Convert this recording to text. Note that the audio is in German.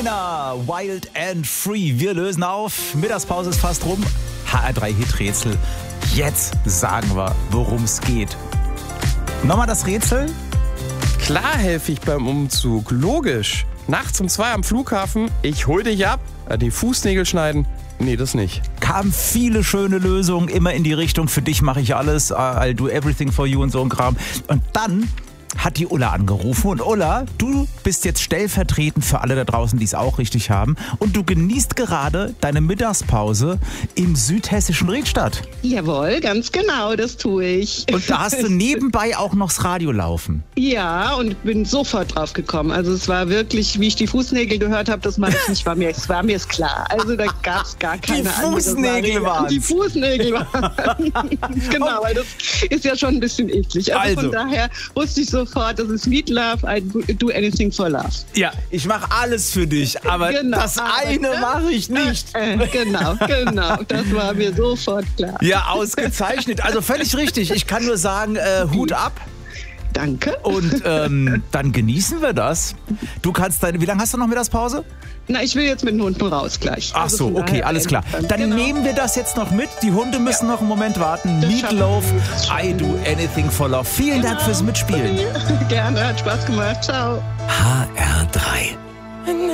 Nena, Wild and Free. Wir lösen auf. Mittagspause ist fast rum. HR3 Hit-Rätsel. Jetzt sagen wir, worum es geht. Nochmal das Rätsel? Klar helfe ich beim Umzug. Logisch. Nachts um 2 am Flughafen. Ich hol dich ab. Die Fußnägel schneiden. Nee, das nicht. Kamen viele schöne Lösungen, immer in die Richtung, für dich mache ich alles, I'll do everything for you und so ein Kram. Und dann hat die Ulla angerufen und Ulla, du bist jetzt stellvertretend für alle da draußen, die es auch richtig haben und du genießt gerade deine Mittagspause im südhessischen Riedstadt. Jawohl, ganz genau, das tue ich. Und da hast du nebenbei auch noch das Radio laufen. Ja, und bin sofort drauf gekommen. Also es war wirklich, wie ich die Fußnägel gehört habe, das mache ich nicht, war mir klar. Also da gab es gar keine Fußnägel waren. Die Fußnägel waren. Genau, weil das ist ja schon ein bisschen eklig. Also von daher wusste ich sofort, das ist Meat Love, I do anything for love. Ja, ich mache alles für dich, aber genau, das eine mache ich nicht. Genau, das war mir sofort klar. Ja, ausgezeichnet. Also völlig richtig. Ich kann nur sagen, Hut ab. Danke. Und dann genießen wir das. Du kannst wie lange hast du noch Mittagspause? Na, ich will jetzt mit den Hunden raus gleich. Ach so, okay, alles klar. Dann nehmen wir das jetzt noch mit. Die Hunde müssen noch einen Moment warten. Meat Love, I do anything for love. Vielen Dank fürs Mitspielen. Gerne, hat Spaß gemacht. Ciao. HR3